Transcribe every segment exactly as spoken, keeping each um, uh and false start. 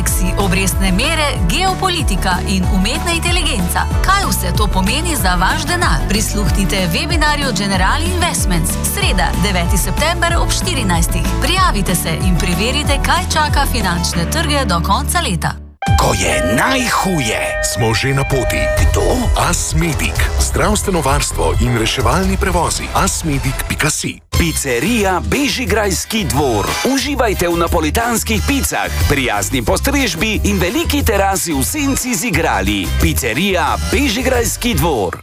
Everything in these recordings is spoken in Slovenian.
indeksi, obrestne mere, geopolitika in umetna inteligenca. Kaj vse to pomeni za vaš denar? Prisluhnite webinarju General Investments, sreda, deveti september ob štirinajstih. Prijavite se in preverite, kaj čaka finančne trge do konca leta. Ko je najhuje, smo že na poti. Kdo? Asmedic. Zdravstveno varstvo in reševalni prevozi. asmedic pika si. Pizzerija Bežigrajski dvor. Uživajte v napolitanskih picah, prijazni postrežbi in veliki terasi v senci z igrali. Pizzerija Bežigrajski dvor.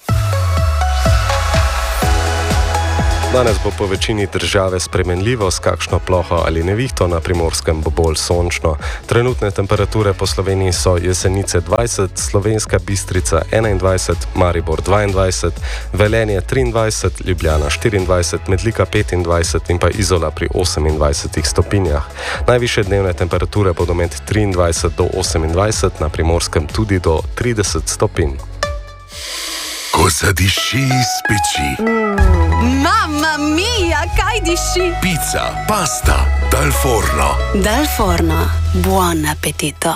Danes bo po večini države spremenljivo, s kakšno ploho ali nevihto, na Primorskem bo bolj sončno. Trenutne temperature po Sloveniji so Jesenice dvajset, Slovenska Bistrica enaindvajset, Maribor dvaindvajset, Velenje triindvajset, Ljubljana štiriindvajset, Medlika petindvajset in pa Izola pri osemindvajsetih stopinjah. Najvišje dnevne temperature bodo med triindvajset do osemindvajset, na Primorskem tudi do trideset stopinj. Ko zadiši iz peči. Mm, mamma mia, kaj diši? Pizza, pasta, dal forno. Dal forno, buon appetito.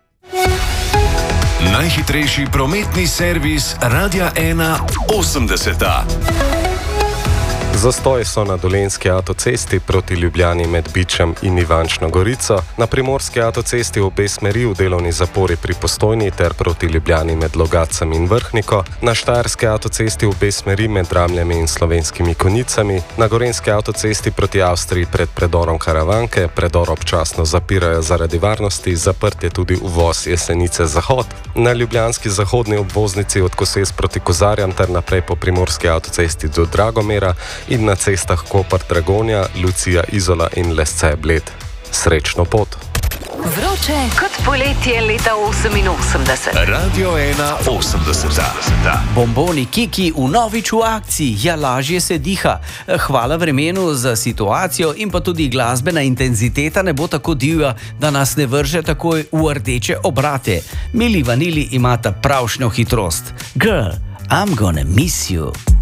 Najhitrejši prometni servis Radia ena osemdeseta. Zastoji so na Dolenjski avtocesti proti Ljubljani med Bičem in Ivančno Gorico, na Primorski avtocesti v obe smeri v delovni zapori pri Postojni ter proti Ljubljani med Logatcem in Vrhniko, na Štajerski avtocesti v obe smeri med Dramljami in Slovenskimi Konjicami, na Gorenjski avtocesti proti Avstriji pred predorom Karavanke, predor občasno zapirajo zaradi varnosti, zaprt je tudi uvoz Jesenice Zahod, na Ljubljanski zahodni obvoznici od Koses proti Kozarjam ter naprej po Primorski avtocesti do Dragomera in na cestah Koper-Dragonja, Lucija, Izola in Lesce-Bled. Srečno pot! Vroče kot poletje leta oseminosemdeset. Radio ena osemdeseta. Bomboni Kiki vnovič v akciji, ja, lažje se diha. Hvala vremenu za situacijo in pa tudi glasbena intenziteta ne bo tako divja, da nas ne vrže takoj v rdeče obrate. Mili Vanili imata pravšnjo hitrost. Girl, I'm gonna miss you.